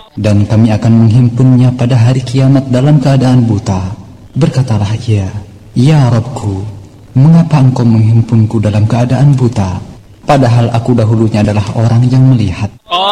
Dan kami akan menghimpunnya pada hari kiamat dalam keadaan buta. Berkatalah ia, "Ya Rabbku, mengapa engkau menghimpunku dalam keadaan buta? Padahal aku dahulunya adalah orang yang melihat."